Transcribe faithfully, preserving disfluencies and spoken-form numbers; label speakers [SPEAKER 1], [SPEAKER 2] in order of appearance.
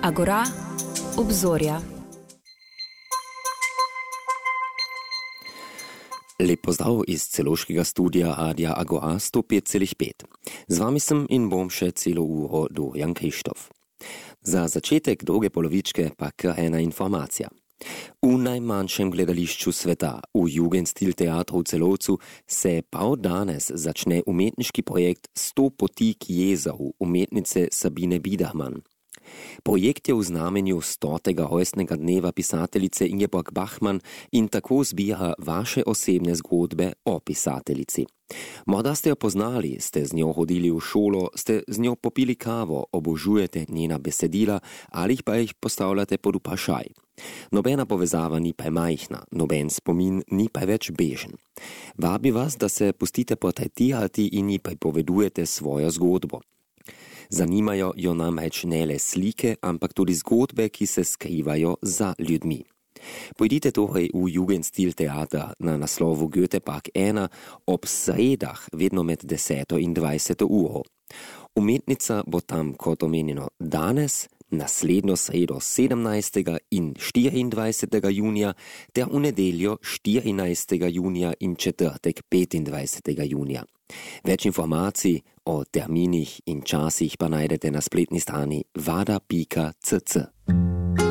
[SPEAKER 1] Agora, obzorja.
[SPEAKER 2] Lep pozdrav iz celoškega studija Radia Agora sto pet celih pet. Z vami sem in bom še celo uro Dorian Krištof. Za začetek druge polovičke pa kar ena informacija. V najmanjšem gledališču sveta, v Jugendstil teatru v Celovcu, se prav danes začne umetniški projekt Sto poti k Jezaru umetnice Sabine Biedermann. Projekt je v znamenju stotega rojstnega dneva pisateljice Ingeborg Bachmann in tako zbira vaše osebne zgodbe o pisateljici. Morda ste jo poznali, ste z njo hodili v šolo, ste z njo popili kavo, obožujete njena besedila ali pa jih postavljate pod vprašaj. Nobena povezava ni premajhna, noben spomin ni preveč bežen. Vabi vas, da se pustite portretirati in ji pripovedujete svojo zgodbo. Zanimajo jo namreč ne le slike, ampak tudi zgodbe, ki se skrivajo za ljudmi. Pojdite torej v Jugendstil teater na naslovu Goethe Park ena ob sredah, vedno med deseto in dvajseto uro. Umetnica bo tam, kot omenjeno, danes, naslednjo sredo sedemnajstega in štiriindvajsetega junija ter v nedeljo štirinajstega junija in četrtek petindvajsetega junija. Več informacij o terminih in časih pa najdete na spletni strani vada pika cc.